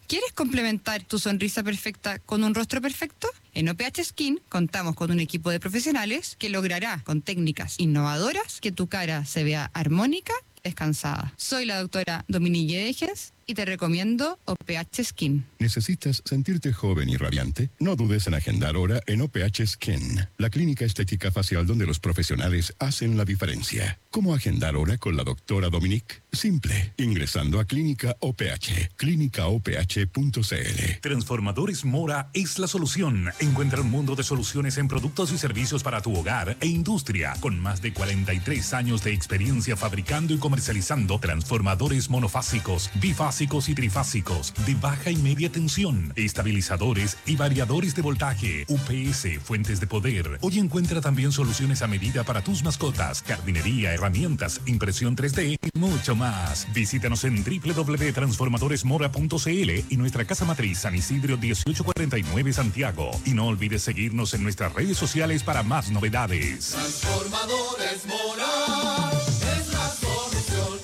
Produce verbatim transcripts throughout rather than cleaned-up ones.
¿Quieres complementar tu sonrisa perfecta con un rostro perfecto? En O P H Skin contamos con un equipo de profesionales que logrará con técnicas innovadoras que tu cara se vea armónica y descansada. Soy la doctora Dominique Dejes y te recomiendo O P H Skin. ¿Necesitas sentirte joven y radiante? No dudes en agendar hora en O P H Skin, la clínica estética facial donde los profesionales hacen la diferencia. ¿Cómo agendar hora con la doctora Dominique? Simple, ingresando a Clínica O P H, clínica o p h punto c l. Transformadores Mora es la solución. Encuentra un mundo de soluciones en productos y servicios para tu hogar e industria, con más de cuarenta y tres años de experiencia fabricando y comercializando transformadores monofásicos, bifásicos y trifásicos, de baja y media tensión, estabilizadores y variadores de voltaje, U P S, fuentes de poder. Hoy encuentra también soluciones a medida para tus mascotas, jardinería, herramientas, impresión tres D y mucho más. Visítanos en doble u doble u doble u punto transformadores mora punto c l y nuestra casa matriz San Isidro dieciocho cuarenta y nueve Santiago. Y no olvides seguirnos en nuestras redes sociales para más novedades. Transformadores Mora es la solución.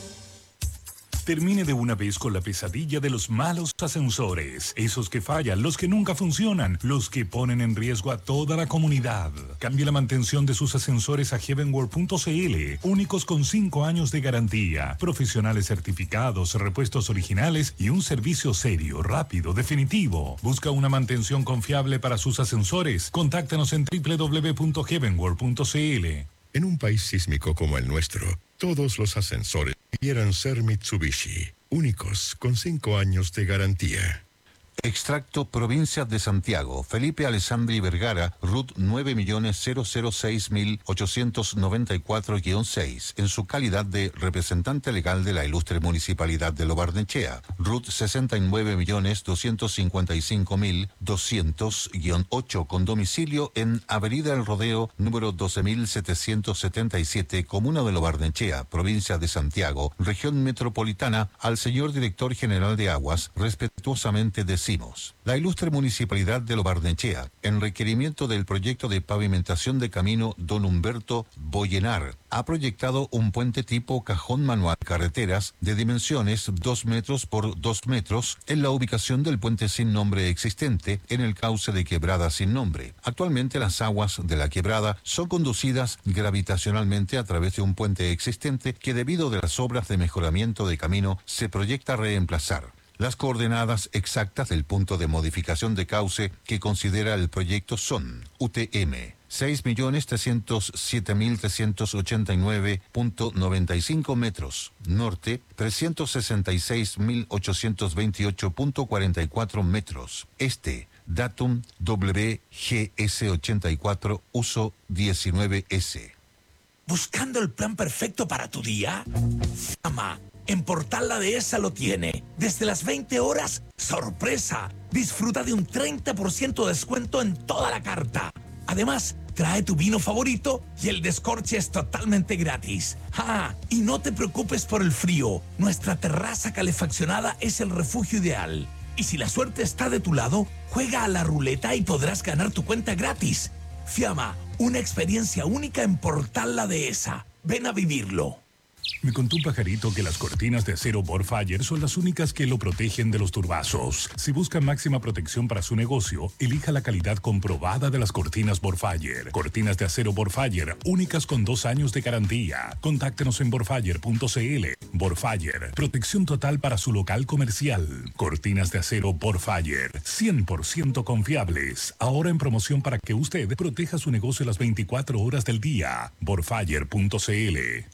Termine de una vez con la pesadilla de los malos ascensores. Esos que fallan, los que nunca funcionan, los que ponen en riesgo a toda la comunidad. Cambie la mantención de sus ascensores a heavenworld punto c l. Únicos con cinco años de garantía. Profesionales certificados, repuestos originales y un servicio serio, rápido, definitivo. Busca una mantención confiable para sus ascensores. Contáctanos en doble u doble u doble u punto heavenworld punto c l. En un país sísmico como el nuestro, todos los ascensores debieran ser Mitsubishi, únicos con cinco años de garantía. Extracto Provincia de Santiago, Felipe Alessandri Vergara, R U T nueve millones cero cero seis mil ochocientos noventa y cuatro guion seis, en su calidad de representante legal de la ilustre Municipalidad de Lo Barnechea, R U T sesenta y nueve millones doscientos cincuenta y cinco mil doscientos guion ocho, con domicilio en Avenida El Rodeo, número doce mil setecientos setenta y siete, Comuna de Lo Barnechea, Provincia de Santiago, Región Metropolitana, al señor Director General de Aguas, respetuosamente decimos. La ilustre Municipalidad de Lo Barnechea, en requerimiento del proyecto de pavimentación de camino Don Humberto Boyenar, ha proyectado un puente tipo cajón manual carreteras de dimensiones dos metros por dos metros en la ubicación del puente sin nombre existente en el cauce de Quebrada sin nombre. Actualmente las aguas de la quebrada son conducidas gravitacionalmente a través de un puente existente que, debido a las obras de mejoramiento de camino, se proyecta reemplazar. Las coordenadas exactas del punto de modificación de cauce que considera el proyecto son U T M seis millones trescientos siete mil trescientos ochenta y nueve punto noventa y cinco metros, norte trescientos sesenta y seis mil ochocientos veintiocho punto cuarenta y cuatro metros, este datum W G S ochenta y cuatro, uso diecinueve S. ¿Buscando el plan perfecto para tu día? Fama. En Portal La Dehesa lo tiene. Desde las veinte horas, ¡sorpresa! Disfruta de un treinta por ciento de descuento en toda la carta. Además, trae tu vino favorito y el descorche es totalmente gratis. ¡Ah! Y no te preocupes por el frío. Nuestra terraza calefaccionada es el refugio ideal. Y si la suerte está de tu lado, juega a la ruleta y podrás ganar tu cuenta gratis. Fiamma, una experiencia única en Portal La Dehesa. Ven a vivirlo. Me contó un pajarito que las cortinas de acero Borfire son las únicas que lo protegen de los turbazos. Si busca máxima protección para su negocio, elija la calidad comprobada de las cortinas Borfire. Cortinas de acero Borfire, únicas con dos años de garantía. Contáctenos en borfire punto c l. Borfire, protección total para su local comercial. Cortinas de acero Borfire, cien por ciento confiables. Ahora en promoción para que usted proteja su negocio las veinticuatro horas del día. borfire punto c l.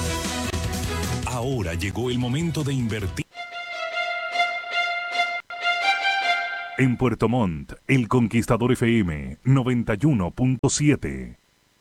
Ahora llegó el momento de invertir. En Puerto Montt, El Conquistador F M noventa y uno punto siete.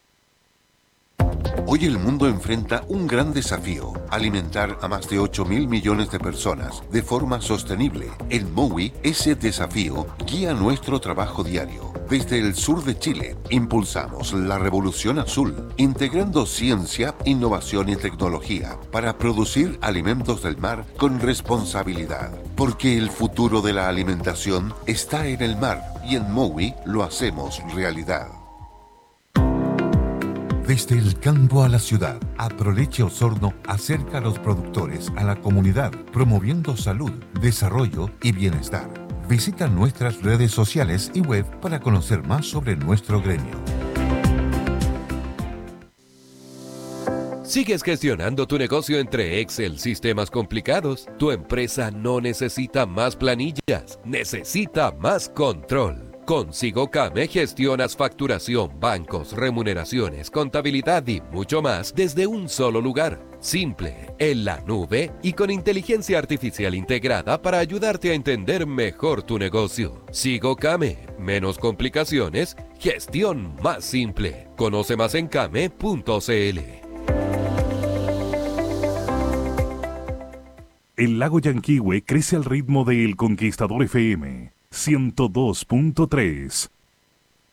Hoy el mundo enfrenta un gran desafío: alimentar a más de ocho mil millones de personas de forma sostenible. En Mowi, ese desafío guía nuestro trabajo diario. Desde el sur de Chile, impulsamos la revolución azul, integrando ciencia, innovación y tecnología para producir alimentos del mar con responsabilidad. Porque el futuro de la alimentación está en el mar y en Mowi lo hacemos realidad. Desde el campo a la ciudad, Aproleche Osorno acerca a los productores a la comunidad, promoviendo salud, desarrollo y bienestar. Visita nuestras redes sociales y web para conocer más sobre nuestro gremio. ¿Sigues gestionando tu negocio entre Excel, sistemas complicados? Tu empresa no necesita más planillas, necesita más control. Con SigoCame gestionas facturación, bancos, remuneraciones, contabilidad y mucho más desde un solo lugar. Simple, en la nube y con inteligencia artificial integrada para ayudarte a entender mejor tu negocio. SigoCame, menos complicaciones, gestión más simple. Conoce más en came punto cl. El lago Yanquihue crece al ritmo de El Conquistador F M ciento dos punto tres,